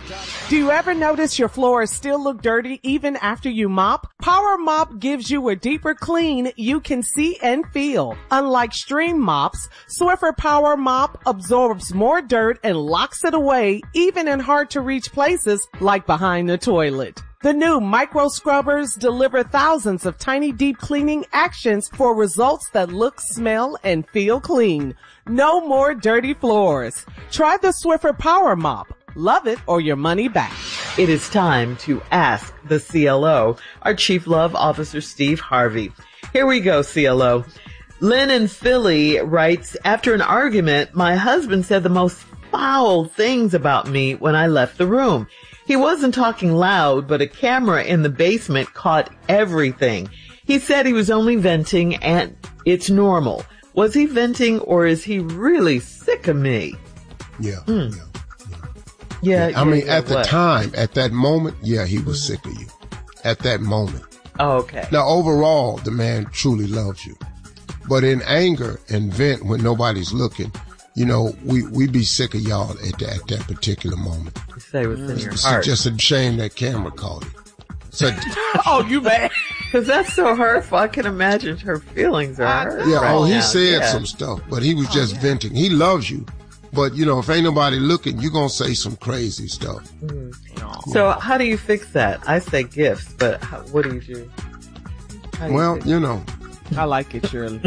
Do you ever notice your floors still look dirty even after you mop? Power Mop gives you a deeper clean you can see and feel. Unlike stream mops, Swiffer Power Mop absorbs more dirt and locks it away even in hard to reach places like behind the toilet. The new micro scrubbers deliver thousands of tiny deep cleaning actions for results that look, smell, and feel clean. No more dirty floors. Try the Swiffer Power Mop. Love it or your money back. It is time to ask the CLO, our Chief Love Officer, Steve Harvey. Here we go, CLO. Lynn in Philly writes, after an argument, my husband said the most foul things about me when I left the room. He wasn't talking loud, but a camera in the basement caught everything. He said he was only venting and it's normal. Was he venting or is he really sick of me? Yeah. Yeah. I mean, at the time, at that moment, yeah, he was sick of you. At that moment. Oh, okay. Now, overall, the man truly loves you. But in anger and vent when nobody's looking, you know, we be sick of y'all at that particular moment. You say what's in your It's heart. just a shame that camera caught it. So, Oh, you mad? Because that's so hurtful. I can imagine her feelings are hurt. yeah, right he now. said Yeah. some stuff, but he was just venting. He loves you. But, you know, if ain't nobody looking, you're going to say some crazy stuff. So how do you fix that? I say gifts, but what do you do? How do you Well, fix you know. I like it, Shirley.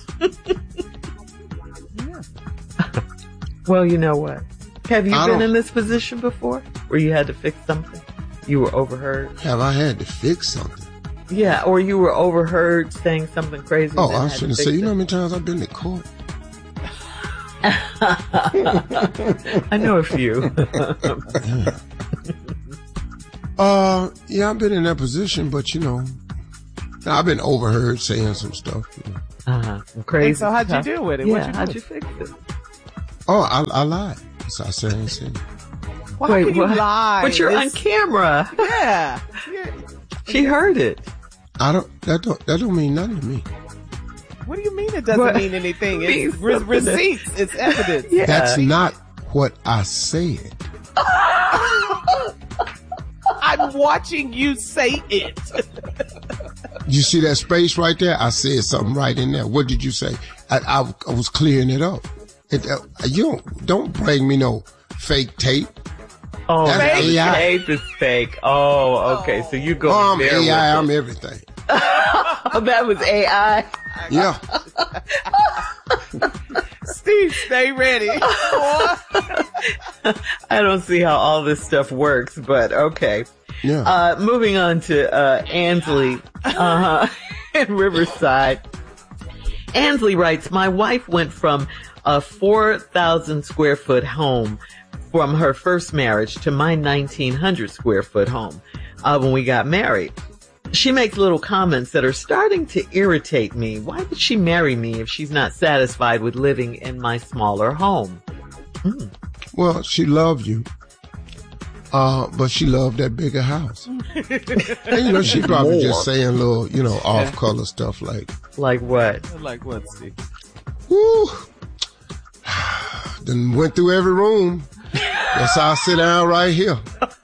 Well, you know what? Have you I been don't- in this position before where you had to fix something? You were overheard? Have I had to fix something? Yeah, or you were overheard saying something crazy. Oh, and then I had to shouldn't fix say. You know it? how many times I've been to court? I know a few. Yeah, I've been in that position, but you know, I've been overheard saying some stuff. You know. Some crazy And so how'd you stuff. deal with it? Yeah, What'd you do? how'd you fix it? Oh, I lied. So I said I ain't saying it. Why Wait, can you what? lie? But you're on It's- camera. Yeah. She heard it. That don't mean nothing to me. What do you mean it doesn't What? mean anything? It's Means something. receipts. It's evidence. Yeah. That's not what I said. I'm watching you say it. You see that space right there? I said something right in there. What did you say? I was clearing it up. You don't bring me no fake tape. Oh, That's that AI. tape is fake. Oh, okay. So you go I'm there AI. with I'm it. everything. Oh, that was AI. Yeah. Steve, stay ready. I don't see how all this stuff works, but okay. Yeah. Moving on to Ansley in Riverside. Ansley writes, my wife went from a 4,000 square foot home from her first marriage to my 1,900 square foot home when we got married. She makes little comments that are starting to irritate me. Why would she marry me if she's not satisfied with living in my smaller home? Well, she loved you. But she loved that bigger house. And, you know, she probably just saying little, you know, off-color stuff like, Like what? Like what, Steve? whoo, then went through every room. Guess I'll sit down right here.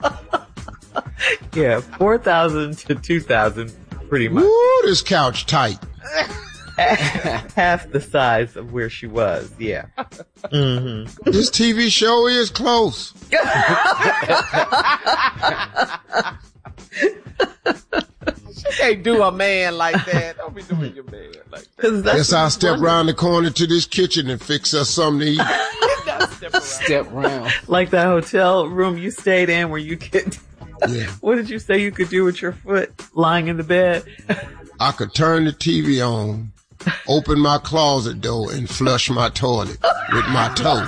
Yeah, 4,000 to 2,000, pretty much. Woo, this couch tight. Half the size of where she was, yeah. This TV show is close. You can't do a man like that. Don't be doing your man like that. 'Cause that's Guess I'll step around the corner to this kitchen and fix us something to eat. Step round. like that hotel room you stayed in where you could, Yeah. what did you say you could do with your foot lying in the bed? I could turn the TV on, open my closet door, and flush my toilet with my toe.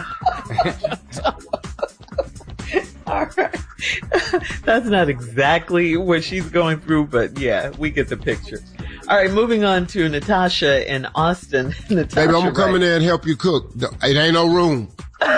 All right. That's not exactly what she's going through, but yeah, we get the picture. All right, moving on to Natasha in Austin. Natasha, Baby, I'm gonna come in there and help you cook. It ain't no room.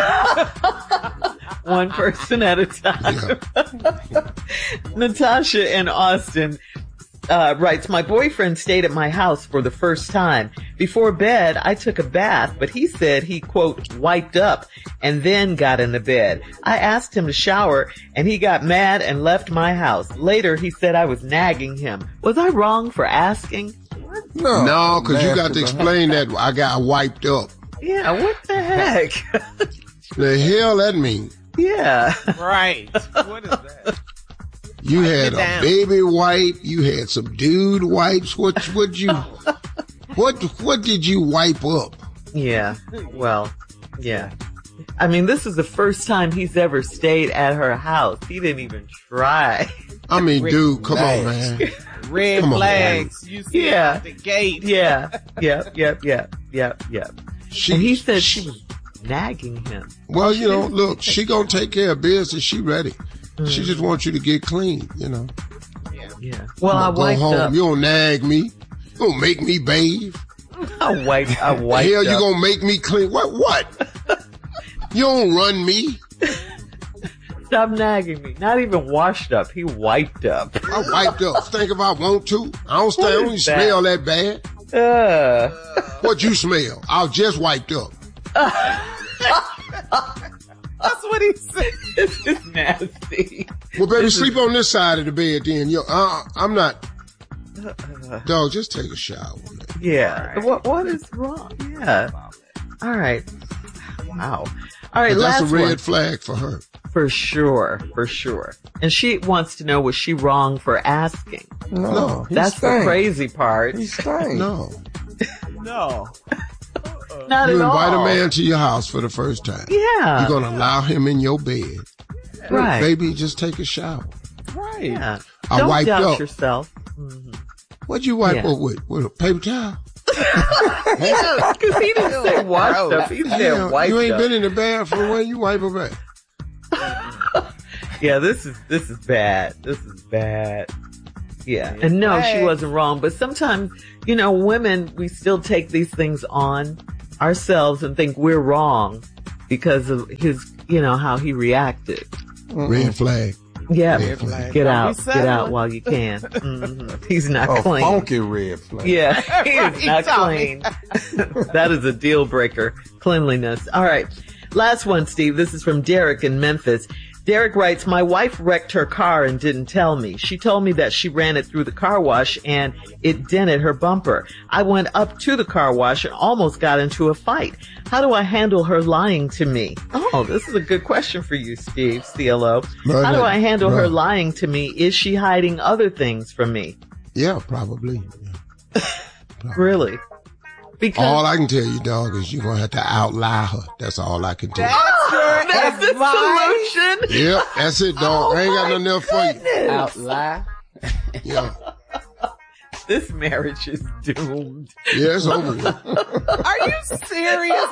one person at a time. Yeah. Natasha in Austin writes, my boyfriend stayed at my house for the first time. Before bed, I took a bath, but he said he, quote, wiped up and then got into bed. I asked him to shower and he got mad and left my house. Later, he said I was nagging him. Was I wrong for asking? No, because you got to explain that I got wiped up. Yeah, what the heck? The hell that mean? Yeah. Right. What is that? You had a baby wipe. You had some dude wipes. What did you wipe up? Yeah. Well, yeah. I mean, this is the first time he's ever stayed at her house. He didn't even try. I mean, dude, come on, man. Red flags. You see at the gate. Yeah. Yep. And he said she was nagging him. Well, look, she gonna take care of business. She ready. She just wants you to get clean, Yeah. Well, I wiped home. up. You don't nag me. You don't make me bathe. I wiped Hell, up. you gonna make me clean? What? You don't run me. Stop nagging me. Not even washed up. He wiped up. I wiped up. Think if I want to. I don't even smell that bad. What you smell? I was just wiped up. That's what he said. This is nasty. Well, baby, sleep on this side of the bed then. I'm not. Dog, just take a shower. Man. Yeah. Right. What is wrong? Yeah. All right. Wow. All right. But that's last a red one. flag for her. For sure. And she wants to know, was she wrong for asking? No. That's the crazy part. He's staying. No. Not you at all. invite a man to your house for the first time. Yeah. You're going to allow him in your bed. Right. Baby, just take a shower. Right. Yeah. I Don't wiped doubt up. yourself. Mm-hmm. What'd you wipe up with? With a paper towel? Because he didn't say washed up. He said wiped up. You ain't been in the bathroom when you wipe up at. Yeah, this is bad. This is bad. Yeah. And no, she wasn't wrong. But sometimes, women, we still take these things on ourselves and think we're wrong because of his, how he reacted. Red flag. Yeah. Red flag. Get out while you can. Mm-hmm. He's not clean. Funky red flag. Yeah. He is not clean. That is a deal breaker. Cleanliness. All right. Last one, Steve. This is from Derek in Memphis. Derek writes, my wife wrecked her car and didn't tell me. She told me that she ran it through the car wash and it dented her bumper. I went up to the car wash and almost got into a fight. How do I handle her lying to me? Oh, this is a good question for you, Steve, CLO. How do I handle her lying to me? Is she hiding other things from me? Yeah, probably. Really? Because all I can tell you, dog, is you're going to have to outlie her. That's all I can tell you. That's the solution? Yep, that's it, dog. I ain't got nothing else for you. Outlie. Yeah. This marriage is doomed. Yeah, it's over with. Are you serious?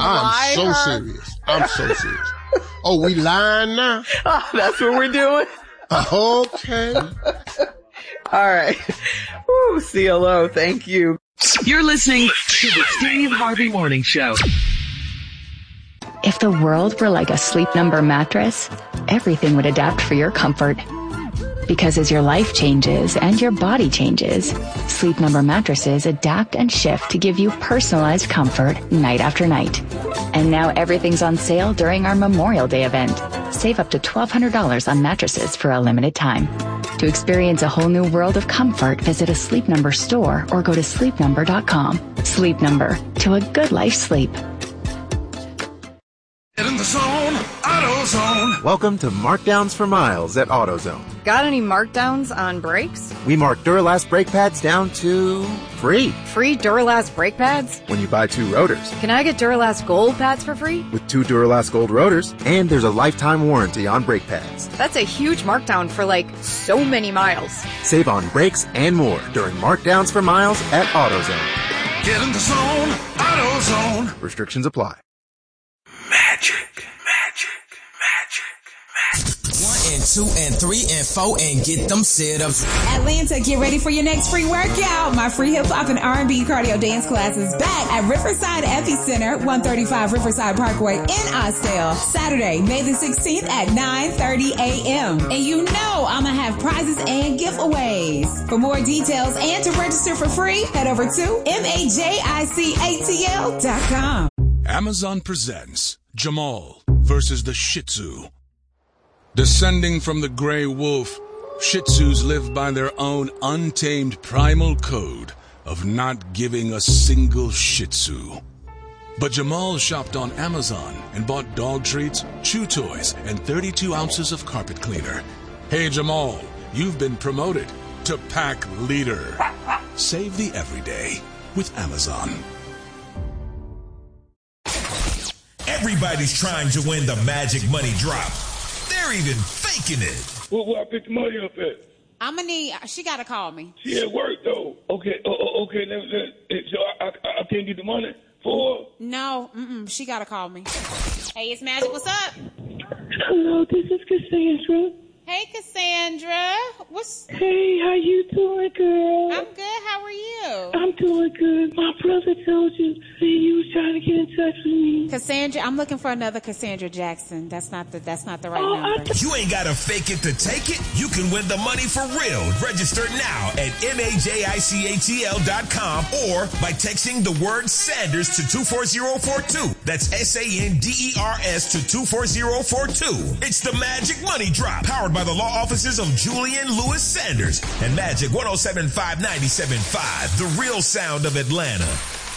I'm so serious. Oh, we lying now? Oh, that's what we're doing? Okay. All right. Woo, CLO, thank you. You're listening to the Steve Harvey Morning Show. If the world were like a Sleep Number mattress, everything would adapt for your comfort. Because as your life changes and your body changes, Sleep Number mattresses adapt and shift to give you personalized comfort night after night. And now everything's on sale during our Memorial Day event. Save up to $1,200 on mattresses for a limited time. To experience a whole new world of comfort, visit a Sleep Number store or go to sleepnumber.com. Sleep Number, to a good life sleep. Get in the zone, AutoZone. Welcome to Markdowns for Miles at AutoZone. Got any markdowns on brakes? We mark Duralast brake pads down to free. Free Duralast brake pads? When you buy 2 rotors. Can I get Duralast Gold pads for free? With 2 Duralast Gold rotors, and there's a lifetime warranty on brake pads. That's a huge markdown for so many miles. Save on brakes and more during Markdowns for Miles at AutoZone. Get in the zone, AutoZone. Restrictions apply. Magic. What and 2 and 3 and 4 and get them sit-ups. Atlanta, get ready for your next free workout. My free hip-hop and R&B cardio dance class is back at Riverside Epicenter, 135 Riverside Parkway in Austell. Saturday, May the 16th at 9:30 a.m. And you know I'm going to have prizes and giveaways. For more details and to register for free, head over to MAJICATL.com. Amazon presents Jamal versus the Shih Tzu. Descending from the gray wolf, Shih Tzus live by their own untamed primal code of not giving a single Shih Tzu. But Jamal shopped on Amazon and bought dog treats, chew toys, and 32 ounces of carpet cleaner. Hey Jamal, you've been promoted to pack leader. Save the everyday with Amazon. Everybody's trying to win the Magic Money Drop. They're even faking it. Where I pick the money up at? I'm going to need, she got to call me. She at work, though. Okay, okay, so I can't get the money for? No, she got to call me. Hey, it's Magic, what's up? Hello, this is Cassandra. Hey, Cassandra. Hey, how you doing, girl? I'm good. How are you? I'm doing good. My brother told you that you was trying to get in touch with me. Cassandra, I'm looking for another Cassandra Jackson. That's not the right number. You ain't gotta fake it to take it. You can win the money for real. Register now at MAJICATL.com or by texting the word Sanders to 24042. That's SANDERS to 24042. It's the Magic Money Drop, powered by the law offices of Julian Lewis Sanders and Magic 107.5 97.5, the real sound of Atlanta.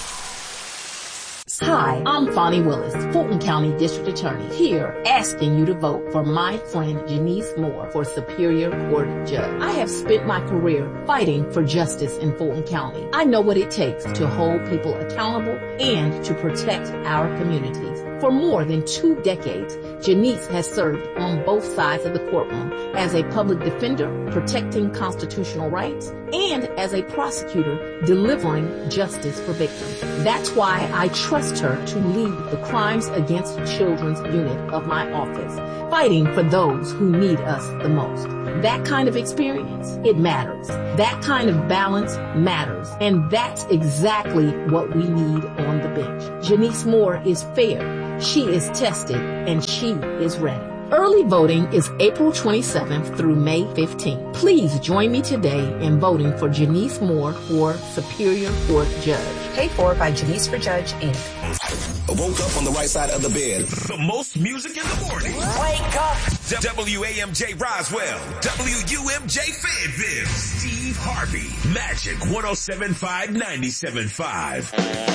Hi, I'm Fonnie Willis, Fulton County District Attorney, here asking you to vote for my friend Janice Moore for Superior Court Judge. I have spent my career fighting for justice in Fulton County. I know what it takes to hold people accountable and to protect our communities. For more than 2 decades, Janice has served on both sides of the courtroom as a public defender, protecting constitutional rights, and as a prosecutor, delivering justice for victims. That's why I trust her to lead the Crimes Against Children's unit of my office, fighting for those who need us the most. That kind of experience, it matters. That kind of balance matters. And that's exactly what we need on the bench. Janice Moore is fair. She is tested, and she is ready. Early voting is April 27th through May 15th. Please join me today in voting for Janice Moore for Superior Court Judge. Paid for by Janice for Judge, Inc. Woke up on the right side of the bed. The most music in the morning. Wake up. WAMJ Roswell. WUMJ Fayetteville. Steve Harvey. Magic 107.5 97.5.